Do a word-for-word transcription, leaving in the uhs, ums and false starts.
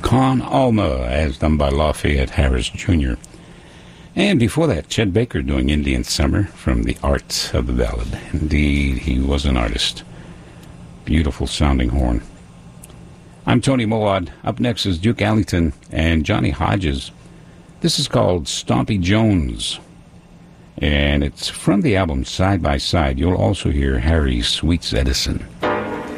Con Alma, as done by Lafayette Harris Junior And before that, Chet Baker doing Indian Summer from the Arts of the Ballad. Indeed, he was an artist. Beautiful sounding horn. I'm Tony Moad. Up next is Duke Ellington and Johnny Hodges. This is called Stompy Jones, and it's from the album Side by Side. You'll also hear Harry Sweets Edison.